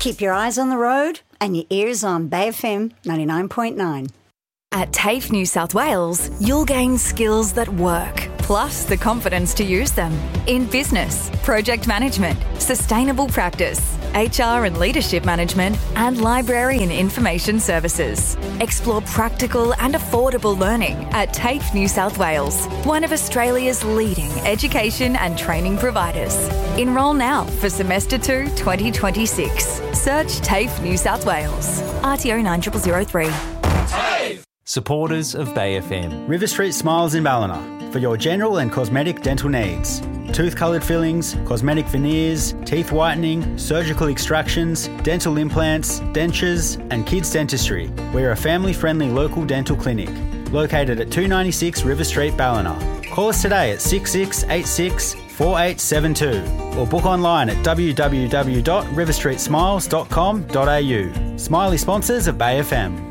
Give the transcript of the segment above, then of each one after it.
Keep your eyes on the road and your ears on Bay FM 99.9. At TAFE New South Wales, you'll gain skills that work, plus the confidence to use them in business, project management, sustainable practice, HR and leadership management, and library and information services. Explore practical and affordable learning at TAFE New South Wales, one of Australia's leading education and training providers. Enrol now for Semester 2 2026. Search TAFE New South Wales. RTO 90003. TAFE! Supporters of Bay FM. River Street Smiles in Ballina for your general and cosmetic dental needs. Tooth-coloured fillings, cosmetic veneers, teeth whitening, surgical extractions, dental implants, dentures and kids dentistry. We're a family-friendly local dental clinic located at 296 River Street, Ballina. Call us today at 6686 4872 or book online at www.riverstreetsmiles.com.au. Smiley sponsors of Bay FM.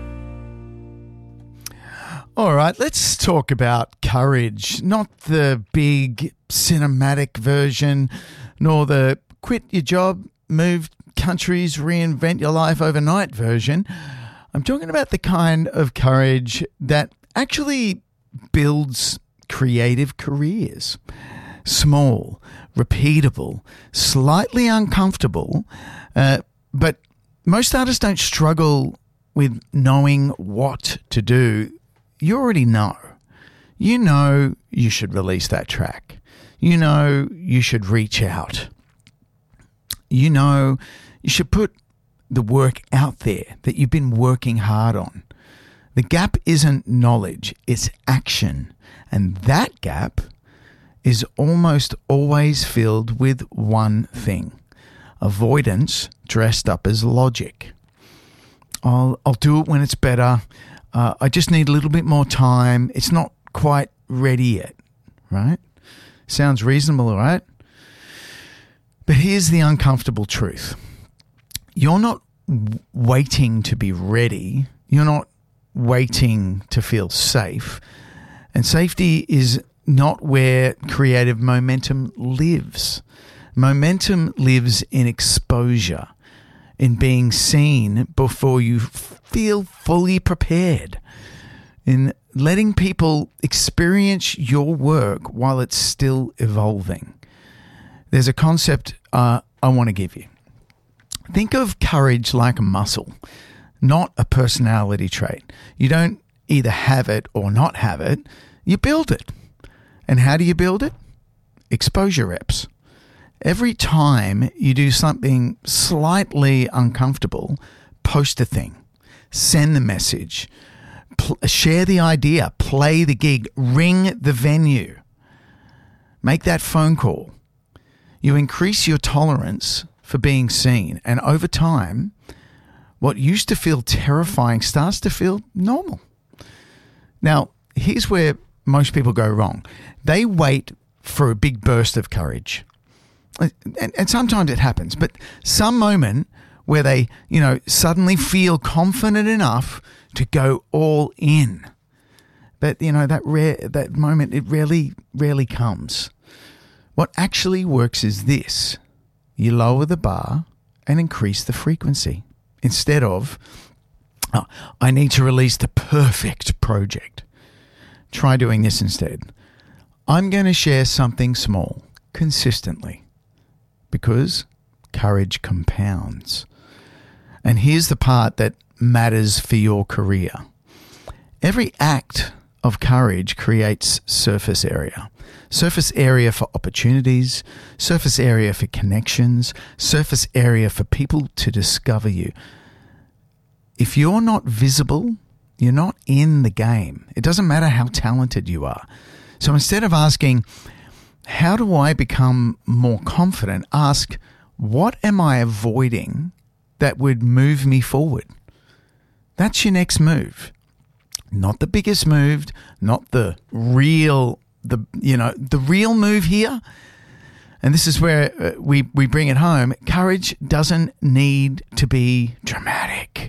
All right, let's talk about courage, not the big cinematic version, nor the quit your job, move countries, reinvent your life overnight version. I'm talking about the kind of courage that actually builds creative careers. Small, repeatable, slightly uncomfortable, but most artists don't struggle with knowing what to do. You already know. You know you should release that track. You know you should reach out. You know you should put the work out there that you've been working hard on. The gap isn't knowledge, it's action. And that gap is almost always filled with one thing: avoidance dressed up as logic. I'll do it when it's better. I just need a little bit more time. It's not quite ready yet, right? Sounds reasonable, right? But here's the uncomfortable truth. You're not waiting to be ready. You're not waiting to feel safe. And safety is not where creative momentum lives. Momentum lives in exposure, in being seen before you feel fully prepared, in letting people experience your work while it's still evolving. There's a concept I want to give you. Think of courage like a muscle, not a personality trait. You don't either have it or not have it. You build it. And how do you build it? Exposure reps. Every time you do something slightly uncomfortable, post a thing, send the message, share the idea, play the gig, ring the venue, make that phone call. You increase your tolerance for being seen, and over time, what used to feel terrifying starts to feel normal. Now, here's where most people go wrong. They wait for a big burst of courage. And sometimes it happens, but some moment where they, suddenly feel confident enough to go all in. But, that moment, it rarely comes. What actually works is this. You lower the bar and increase the frequency. Instead of, I need to release the perfect project. Try doing this instead. I'm going to share something small, consistently. Because courage compounds. And here's the part that matters for your career. Every act of courage creates surface area. Surface area for opportunities, surface area for connections, surface area for people to discover you. If you're not visible, you're not in the game. It doesn't matter how talented you are. So instead of asking, how do I become more confident? Ask, what am I avoiding that would move me forward? That's your next move. Not the biggest move, not the real move here. And this is where we bring it home. Courage doesn't need to be dramatic.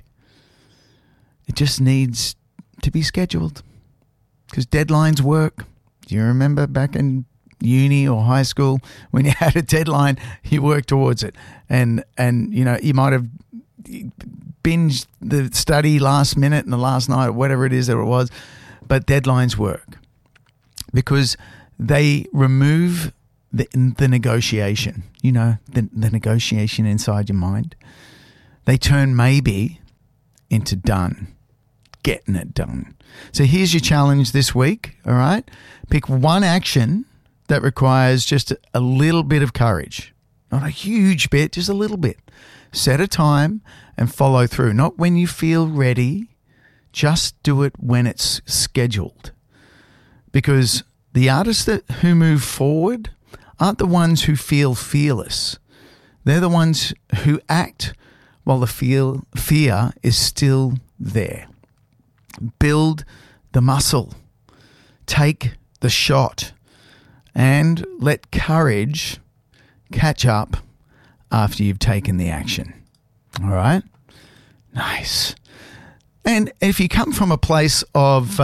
It just needs to be scheduled. Because deadlines work. Do you remember back in uni or high school, when you had a deadline, you worked towards it. And you might have binged the study last minute and the last night or whatever it is that it was, but deadlines work because they remove the negotiation, the negotiation inside your mind. They turn maybe into done, getting it done. So here's your challenge this week, all right? Pick one action that requires just a little bit of courage. Not a huge bit, just a little bit. Set a time and follow through. Not when you feel ready, just do it when it's scheduled. Because the artists who move forward aren't the ones who feel fearless. They're the ones who act while the fear is still there. Build the muscle. Take the shot. And let courage catch up after you've taken the action. All right? Nice. And if you come from a place of,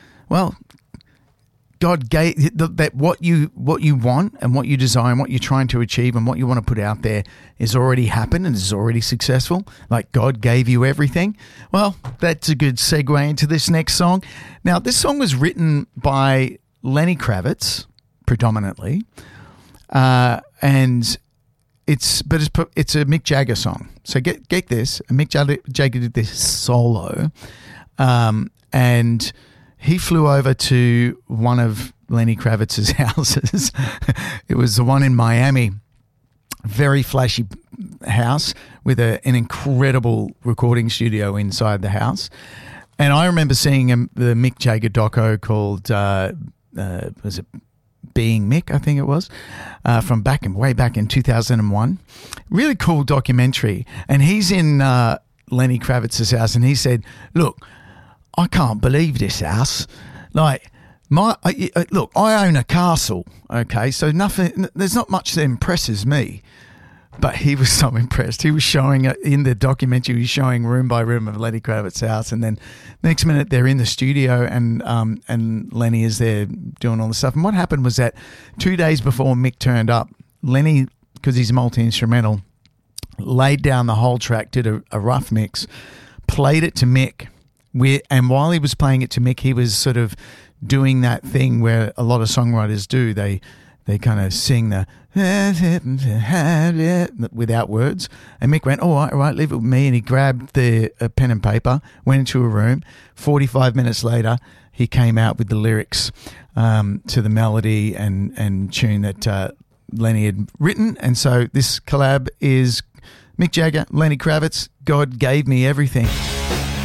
God gave that what you want and what you desire and what you're trying to achieve and what you want to put out there is already happened and is already successful. Like God gave you everything. Well, that's a good segue into this next song. Now, this song was written by Lenny Kravitz predominantly, and it's a Mick Jagger song. So get this, Mick Jagger did this solo, and he flew over to one of Lenny Kravitz's houses. It was the one in Miami. Very flashy house with an incredible recording studio inside the house. And I remember seeing the Mick Jagger doco called, was it Being Mick, I think it was, from way back in 2001. Really cool documentary. And he's in Lenny Kravitz's house and he said, look, I can't believe this house. Like, look, I own a castle, okay? So there's not much that impresses me. But he was so impressed. He was showing in the documentary, he was showing room by room of Lenny Kravitz's house. And then next minute they're in the studio and Lenny is there doing all the stuff. And what happened was that 2 days before Mick turned up, Lenny, because he's multi-instrumental, laid down the whole track, did a rough mix, played it to Mick. And while he was playing it to Mick, he was sort of doing that thing where a lot of songwriters do. They kind of sing the without words. And Mick went, all right, leave it with me. And he grabbed the pen and paper, went into a room. 45 minutes later, he came out with the lyrics to the melody and tune that Lenny had written. And so this collab is Mick Jagger, Lenny Kravitz, God Gave Me Everything.